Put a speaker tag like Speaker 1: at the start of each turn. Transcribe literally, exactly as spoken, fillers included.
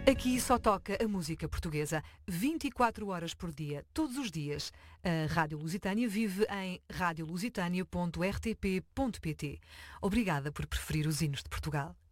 Speaker 1: Aqui só toca a música portuguesa, vinte e quatro horas por dia, todos os dias. A Rádio Lusitânia vive em rádio lusitânia ponto r t p ponto p t. Obrigada por preferir os hinos de Portugal.